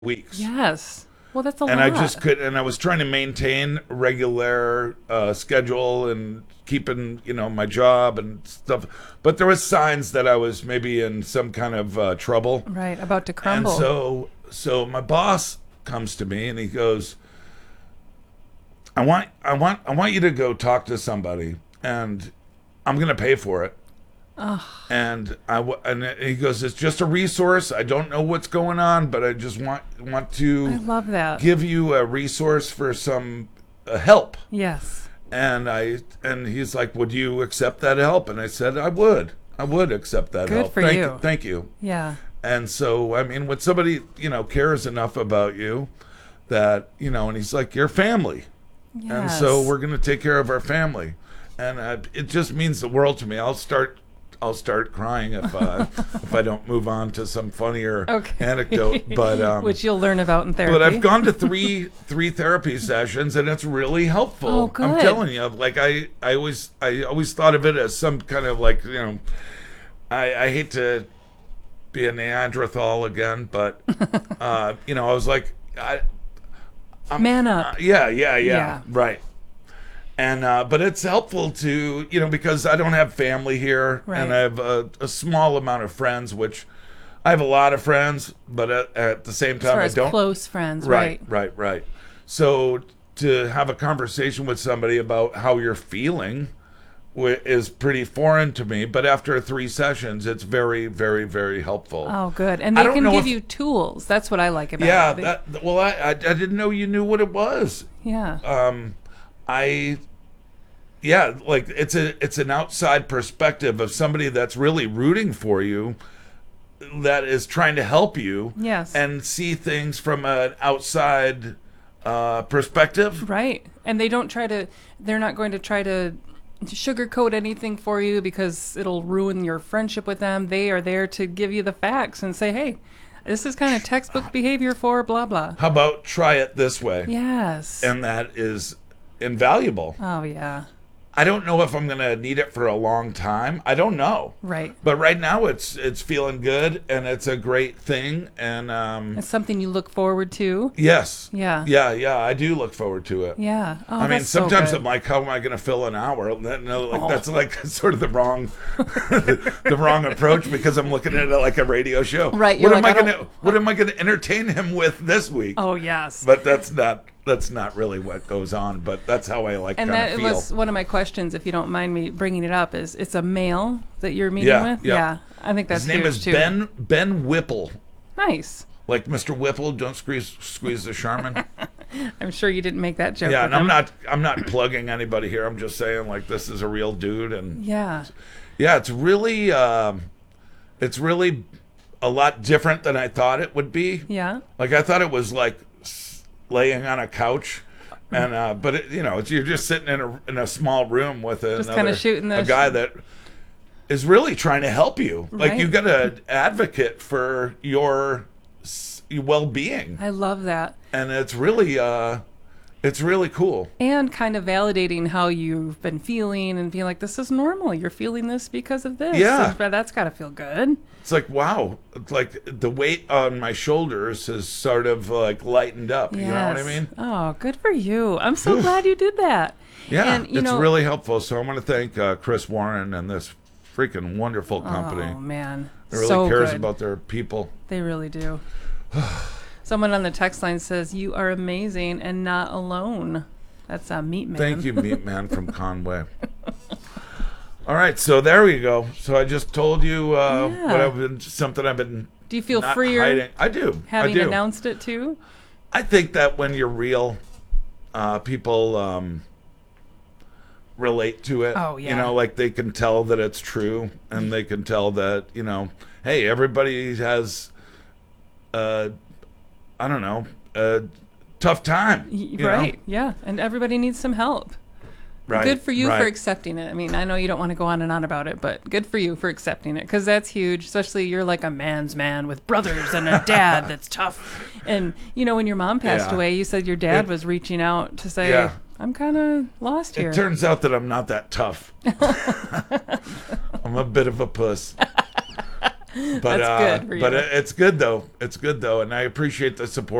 weeks. Yes. Well, that's a And lot. I just couldn't. And I was trying to maintain a regular schedule and keeping, my job and stuff. But there was signs that I was maybe in some kind of trouble. Right, about to And crumble. so my boss comes to me and he goes, I want you to go talk to somebody, and I'm going to pay for it. And and he goes, it's just a resource. I don't know what's going on, but I just want I to love that. give you a resource for some help. Yes. And he's like, would you accept that help? And I said, I would accept that Good help. for Thank you. Thank you. Yeah. And so, I mean, when somebody, cares enough about you that, and he's like, you're family. Yes. And so we're going to take care of our family. And it just means the world to me. I'll start crying if if I don't move on to some funnier anecdote. But which you'll learn about in therapy. but I've gone to three therapy sessions, and it's really helpful. Oh, good. I'm telling you, like I always thought of it as some kind of like, I hate to be a Neanderthal again, but I was like, Man up. yeah, right. And but it's helpful to because I don't have family here, Right. and I have a small amount of friends, which I have a lot of friends, but at the same As time far I as don't. close friends, Right. right? So to have a conversation with somebody about how you're feeling is pretty foreign to me, but after 3 sessions, it's very, very, very helpful. Oh, good. And I they don't can know give if- you tools. That's what I like about Yeah, it. well, I didn't know you knew what it was. Yeah. Like it's an outside perspective of somebody that's really rooting for you, that is trying to help you, Yes. and see things from an outside perspective. Right. And they're not going to try to sugarcoat anything for you because it'll ruin your friendship with them. They are there to give you the facts and say, hey, this is kind of textbook behavior for blah, blah. How about try it this way? Yes. And that is invaluable. Oh, yeah. I don't know if I'm going to need it for a long time. I don't know. Right. But right now it's feeling good, and it's a great thing. And It's something you look forward to. yes. Yeah. Yeah, I do look forward to it. Yeah. Oh, I mean, that's so sometimes good. I'm like, how am I going to fill an hour? That's like sort of the wrong, the wrong approach, because I'm looking at it like a radio show. Right, What you're am like, I I going to What am I going to entertain him with this week? Oh, yes. But that's not really what goes on. But that's how I like And kind that of feel. was one of my questions, if you don't mind me bringing it up, is it's a male that you're meeting Yeah, with? yeah. Yeah. I think that's His name huge, is too. Ben Whipple. Nice. Like Mr. Whipple, don't squeeze the Charmin. I'm sure you didn't make that joke. Yeah, with and him. I'm not plugging anybody here. I'm just saying, like, this is a real dude, and Yeah. yeah, it's really a lot different than I thought it would be. Yeah. Like, I thought it was like laying on a couch, and but you're just sitting in a small room with kinda shooting a the guy that is really trying to help you. Like, Right. you got to advocate for your well-being, I love that. and it's really cool. And kind of validating how you've been feeling and being like, this is normal. You're feeling this because of this. Yeah. And that's got to feel good. It's like, wow, it's like the weight on my shoulders has sort of like lightened up. You know what I Yes. mean? Oh, good for you. I'm so glad you did that. Yeah, And, it's really helpful. So I want to thank Chris Warren and this freaking wonderful company. Oh, man. That really so cares good. about their people. They really do. Someone on the text line says, you are amazing and not alone. That's a meat man. Thank you, Meat Man from Conway. All right, so there we go. So I just told you what something I've been. Do you feel not freer hiding. I do. having I do. announced it too? I think that when you're real, people relate to it. Oh, yeah. Like they can tell that it's true, and they can tell that, hey, everybody has, I don't know, a tough time. Right. Yeah. And everybody needs some help. Right. Good for you right. for accepting it. I mean, I know you don't want to go on and on about it, but good for you for accepting it, because that's huge. Especially you're like a man's man with brothers and a dad that's tough. And when your mom passed Yeah. away, you said your dad was reaching out to say, Yeah. I'm kind of lost here. It turns out that I'm not that tough. I'm a bit of a puss. But That's good for but you. it's good though. It's good though, and I appreciate the support.